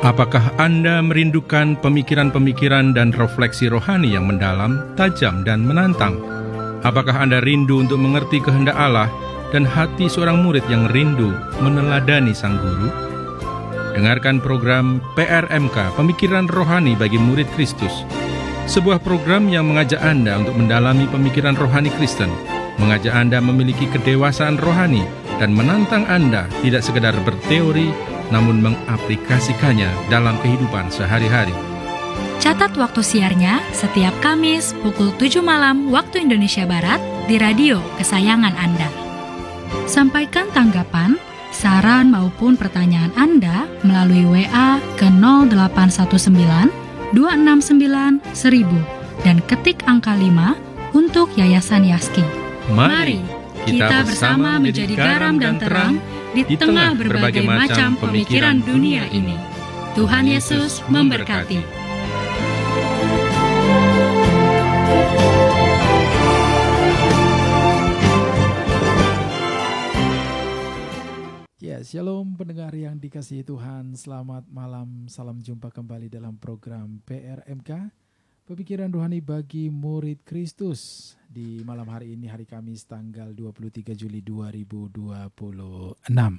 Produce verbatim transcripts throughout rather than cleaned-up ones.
Apakah Anda merindukan pemikiran-pemikiran dan refleksi rohani yang mendalam, tajam, dan menantang? Apakah Anda rindu untuk mengerti kehendak Allah dan hati seorang murid yang rindu meneladani Sang Guru? Dengarkan program P R M K, Pemikiran Rohani bagi Murid Kristus. Sebuah program yang mengajak Anda untuk mendalami pemikiran rohani Kristen, mengajak Anda memiliki kedewasaan rohani, dan menantang Anda tidak sekedar berteori, namun mengaplikasikannya dalam kehidupan sehari-hari. Catat waktu siarnya setiap Kamis pukul tujuh malam waktu Indonesia Barat di radio kesayangan Anda. Sampaikan tanggapan, saran maupun pertanyaan Anda melalui W A ke nol delapan satu sembilan dua enam sembilan seribu dan ketik angka lima untuk Yayasan Yaski. Mari kita bersama menjadi garam dan terang di tengah berbagai macam pemikiran dunia ini. Tuhan Yesus memberkati. Ya, shalom pendengar yang dikasihi Tuhan. Selamat malam, salam jumpa kembali dalam program P R M K, Pemikiran Rohani bagi Murid Kristus. Di malam hari ini, hari Kamis tanggal dua puluh tiga Juli dua ribu dua puluh enam.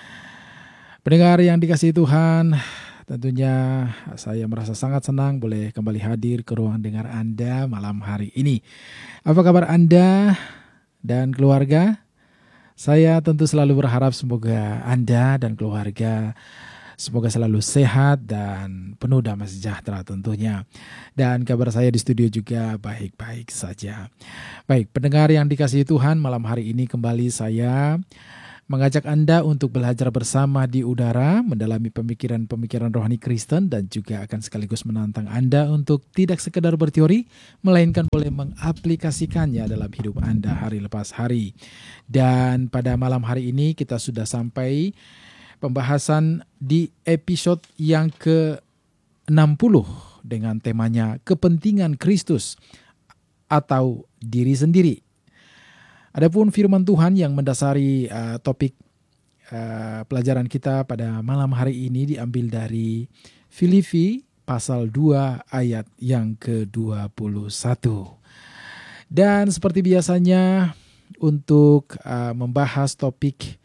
Pendengar yang dikasihi Tuhan, tentunya saya merasa sangat senang boleh kembali hadir ke ruang dengar Anda malam hari ini. Apa kabar Anda dan keluarga? Saya tentu selalu berharap semoga Anda dan keluarga semoga selalu sehat dan penuh damai sejahtera tentunya. Dan kabar saya di studio juga baik-baik saja. Baik, pendengar yang dikasihi Tuhan, malam hari ini kembali saya mengajak Anda untuk belajar bersama di udara, mendalami pemikiran-pemikiran rohani Kristen, dan juga akan sekaligus menantang Anda untuk tidak sekedar berteori, melainkan boleh mengaplikasikannya dalam hidup Anda hari lepas hari. Dan pada malam hari ini kita sudah sampai pembahasan di episode yang ke enam puluh dengan temanya kepentingan Kristus atau diri sendiri. Adapun firman Tuhan yang mendasari uh, topik uh, pelajaran kita pada malam hari ini diambil dari Filipi pasal dua ayat yang ke dua puluh satu. Dan seperti biasanya untuk uh, membahas topik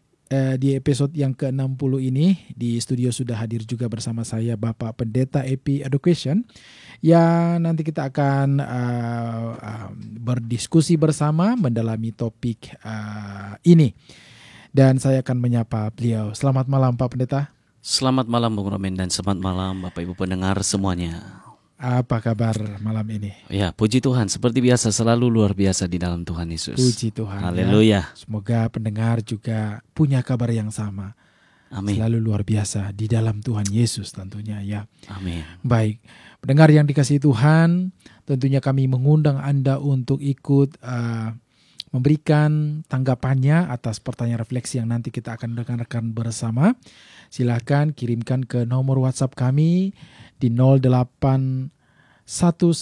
di episode yang ke enam puluh ini, di studio sudah hadir juga bersama saya Bapak Pendeta Epi Education, yang nanti kita akan uh, uh, berdiskusi bersama mendalami topik uh, ini. Dan saya akan menyapa beliau. Selamat malam Pak Pendeta. Selamat malam Bung Romen dan selamat malam Bapak Ibu pendengar semuanya. Apa kabar malam ini? Ya, puji Tuhan, seperti biasa selalu luar biasa di dalam Tuhan Yesus. Puji Tuhan. Haleluya. Ya. Semoga pendengar juga punya kabar yang sama. Amin. Selalu luar biasa di dalam Tuhan Yesus tentunya ya. Amin. Baik, pendengar yang dikasihi Tuhan, tentunya kami mengundang Anda untuk ikut uh, memberikan tanggapannya atas pertanyaan refleksi yang nanti kita akan dengarkan bersama. Silakan kirimkan ke nomor WhatsApp kami di nol delapan satu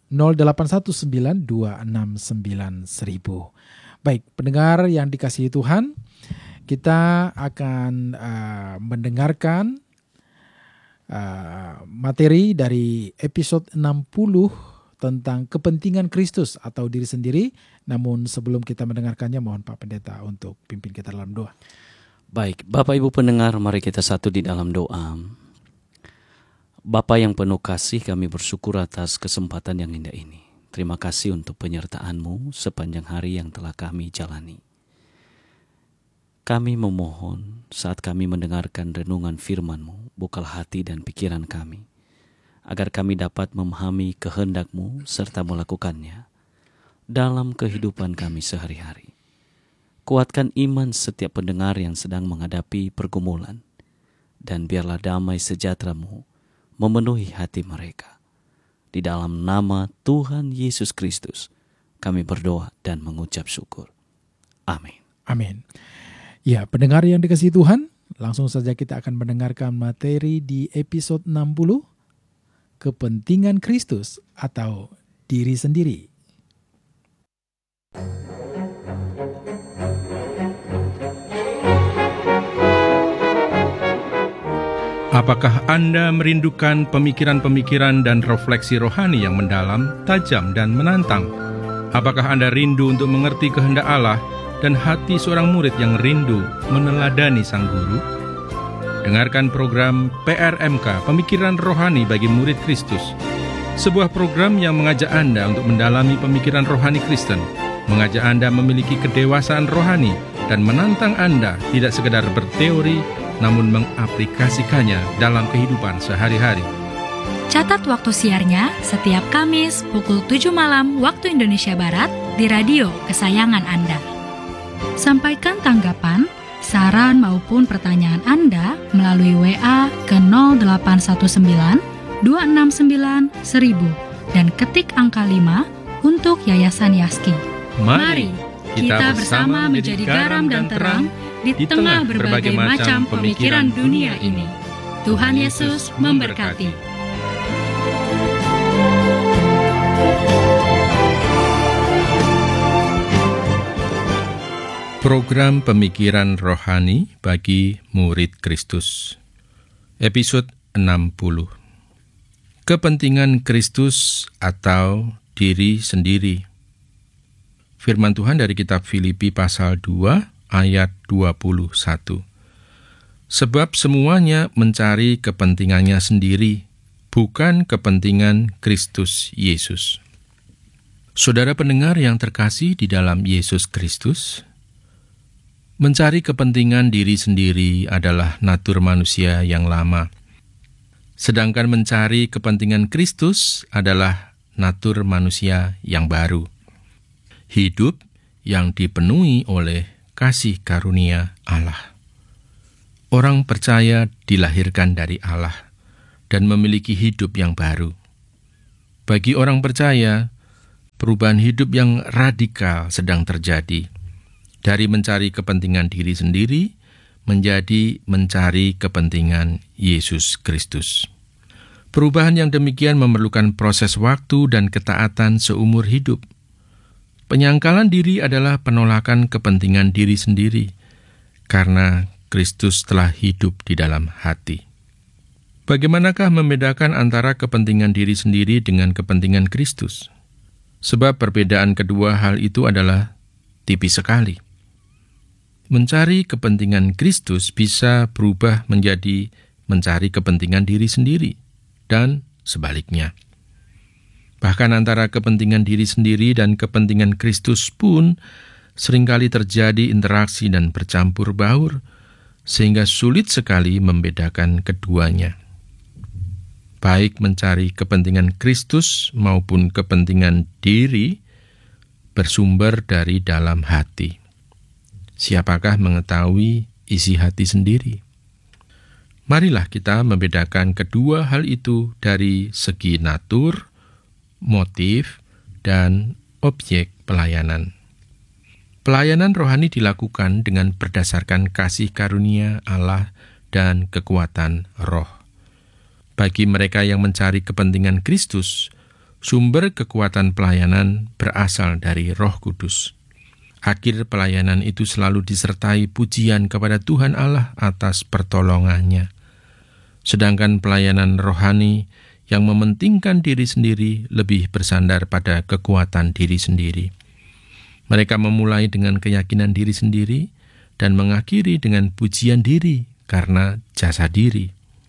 sembilan dua enam sembilan seribu. Baik, pendengar yang dikasihi Tuhan, kita akan uh, mendengarkan uh, materi dari episode enam puluh tentang kepentingan Kristus atau diri sendiri. Namun sebelum kita mendengarkannya, mohon Pak Pendeta untuk pimpin kita dalam doa. Baik, Bapak Ibu pendengar, mari kita satu di dalam doa. Bapa yang penuh kasih, kami bersyukur atas kesempatan yang indah ini. Terima kasih untuk penyertaan-Mu sepanjang hari yang telah kami jalani. Kami memohon saat kami mendengarkan renungan firman-Mu, bukalah hati dan pikiran kami, agar kami dapat memahami kehendak-Mu serta melakukannya dalam kehidupan kami sehari-hari. Kuatkan iman setiap pendengar yang sedang menghadapi pergumulan, dan biarlah damai sejahtera-Mu memenuhi hati mereka. Di dalam nama Tuhan Yesus Kristus, kami berdoa dan mengucap syukur. Amin. Amin. Ya, pendengar yang dikasihi Tuhan, langsung saja kita akan mendengarkan materi di episode enam puluh, kepentingan Kristus atau diri sendiri. Apakah Anda merindukan pemikiran-pemikiran dan refleksi rohani yang mendalam, tajam, dan menantang? Apakah Anda rindu untuk mengerti kehendak Allah dan hati seorang murid yang rindu meneladani Sang Guru? Dengarkan program P R M K, Pemikiran Rohani bagi Murid Kristus. Sebuah program yang mengajak Anda untuk mendalami pemikiran rohani Kristen, mengajak Anda memiliki kedewasaan rohani, dan menantang Anda tidak sekedar berteori, namun mengaplikasikannya dalam kehidupan sehari-hari. Catat waktu siarnya setiap Kamis pukul tujuh malam waktu Indonesia Barat di radio kesayangan Anda. Sampaikan tanggapan, saran maupun pertanyaan Anda melalui W A ke nol delapan satu sembilan dua enam sembilan seribu dan ketik angka lima untuk Yayasan Yaski. Mari kita bersama menjadi garam dan terang di tengah berbagai macam pemikiran dunia ini. Tuhan Yesus memberkati. Program Pemikiran Rohani bagi Murid Kristus, episode enam puluh. Kepentingan Kristus atau diri sendiri. Firman Tuhan dari kitab Filipi pasal dua ayat dua puluh satu. Sebab semuanya mencari kepentingannya sendiri, bukan kepentingan Kristus Yesus. Saudara pendengar yang terkasih di dalam Yesus Kristus, mencari kepentingan diri sendiri adalah natur manusia yang lama. Sedangkan mencari kepentingan Kristus adalah natur manusia yang baru. Hidup yang dipenuhi oleh kasih karunia Allah. Orang percaya dilahirkan dari Allah dan memiliki hidup yang baru. Bagi orang percaya, perubahan hidup yang radikal sedang terjadi. Dari mencari kepentingan diri sendiri, menjadi mencari kepentingan Yesus Kristus. Perubahan yang demikian memerlukan proses waktu dan ketaatan seumur hidup. Penyangkalan diri adalah penolakan kepentingan diri sendiri, karena Kristus telah hidup di dalam hati. Bagaimanakah membedakan antara kepentingan diri sendiri dengan kepentingan Kristus? Sebab perbedaan kedua hal itu adalah tipis sekali. Mencari kepentingan Kristus bisa berubah menjadi mencari kepentingan diri sendiri, dan sebaliknya. Bahkan antara kepentingan diri sendiri dan kepentingan Kristus pun seringkali terjadi interaksi dan bercampur baur, sehingga sulit sekali membedakan keduanya. Baik mencari kepentingan Kristus maupun kepentingan diri bersumber dari dalam hati. Siapakah mengetahui isi hati sendiri? Marilah kita membedakan kedua hal itu dari segi natur, motif, dan objek pelayanan. Pelayanan rohani dilakukan dengan berdasarkan kasih karunia Allah dan kekuatan roh. Bagi mereka yang mencari kepentingan Kristus, sumber kekuatan pelayanan berasal dari Roh Kudus. Akhir pelayanan itu selalu disertai pujian kepada Tuhan Allah atas pertolongannya. Sedangkan pelayanan rohani yang mementingkan diri sendiri lebih bersandar pada kekuatan diri sendiri. Mereka memulai dengan keyakinan diri sendiri dan mengakhiri dengan pujian diri karena jasa diri.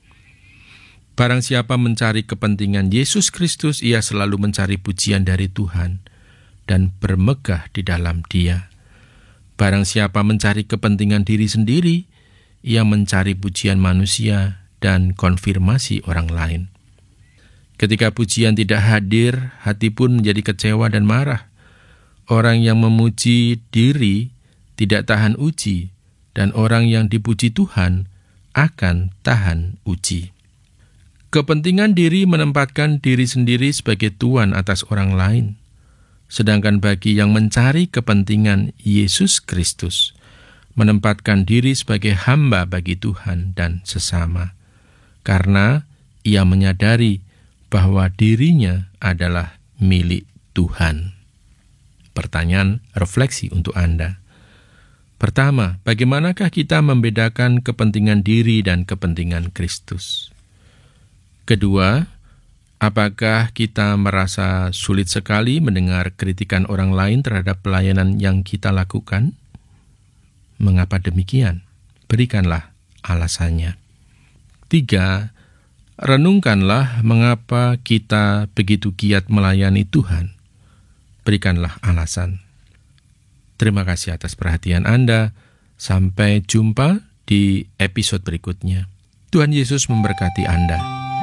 Barang siapa mencari kepentingan Yesus Kristus, ia selalu mencari pujian dari Tuhan dan bermegah di dalam Dia. Barang siapa mencari kepentingan diri sendiri, ia mencari pujian manusia dan konfirmasi orang lain. Ketika pujian tidak hadir, hati pun menjadi kecewa dan marah. Orang yang memuji diri tidak tahan uji, dan orang yang dipuji Tuhan akan tahan uji. Kepentingan diri menempatkan diri sendiri sebagai tuan atas orang lain. Sedangkan bagi yang mencari kepentingan Yesus Kristus, menempatkan diri sebagai hamba bagi Tuhan dan sesama. Karena ia menyadari bahwa dirinya adalah milik Tuhan. Pertanyaan refleksi untuk Anda. Pertama, bagaimanakah kita membedakan kepentingan diri dan kepentingan Kristus? Kedua, apakah kita merasa sulit sekali mendengar kritikan orang lain terhadap pelayanan yang kita lakukan? Mengapa demikian? Berikanlah alasannya. Tiga, renungkanlah mengapa kita begitu giat melayani Tuhan. Berikanlah alasan. Terima kasih atas perhatian Anda. Sampai jumpa di episode berikutnya. Tuhan Yesus memberkati Anda.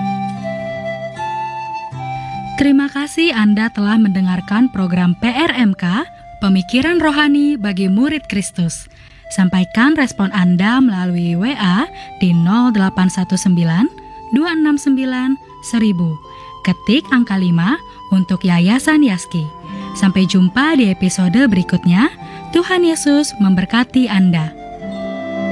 Terima kasih Anda telah mendengarkan program P R M K, Pemikiran Rohani bagi Murid Kristus. Sampaikan respon Anda melalui W A di nol delapan satu sembilan dua enam sembilan seribu. Ketik angka lima untuk Yayasan Yaski. Sampai jumpa di episode berikutnya. Tuhan Yesus memberkati Anda.